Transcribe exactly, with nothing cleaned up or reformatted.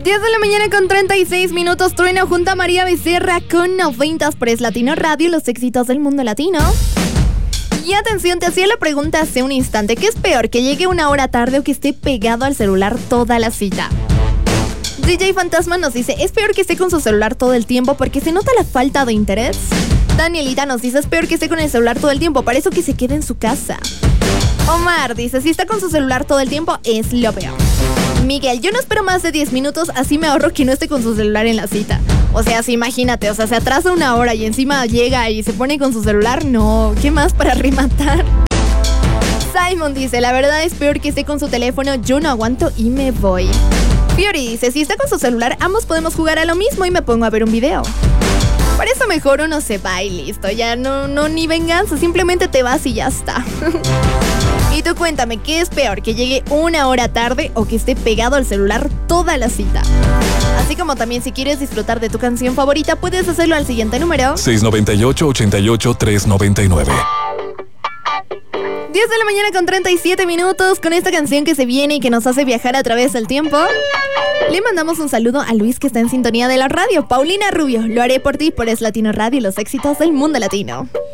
diez de la mañana con treinta y seis minutos. Trueno junto a María Becerra con noventas por Es Latino Radio, los éxitos del mundo latino. Y atención, te hacía la pregunta hace un instante: ¿qué es peor, que llegue una hora tarde o que esté pegado al celular toda la cita? D J Fantasma nos dice: es peor que esté con su celular todo el tiempo porque se nota la falta de interés. Danielita nos dice: es peor que esté con el celular todo el tiempo, para eso que se quede en su casa. Omar dice: si está con su celular todo el tiempo es lo peor. Miguel: yo no espero más de diez minutos, así me ahorro que no esté con su celular en la cita. O sea, sí, imagínate, o sea, se atrasa una hora y encima llega y se pone con su celular. No, ¿qué más para rematar? Simon dice: la verdad es peor que esté con su teléfono, yo no aguanto y me voy. Fiori dice: si está con su celular, ambos podemos jugar a lo mismo y me pongo a ver un video. Por eso mejor uno se va y listo, ya no, no ni venganza, simplemente te vas y ya está. Y tú cuéntame, ¿qué es peor, que llegue una hora tarde o que esté pegado al celular toda la cita? Así como también, si quieres disfrutar de tu canción favorita, puedes hacerlo al siguiente número: seis nueve ocho, ocho ocho, tres nueve nueve. diez de la mañana con treinta y siete minutos, con esta canción que se viene y que nos hace viajar a través del tiempo. Le mandamos un saludo a Luis, que está en sintonía de la radio. Paulina Rubio: lo haré por ti por Es Latino Radio, los éxitos del mundo latino.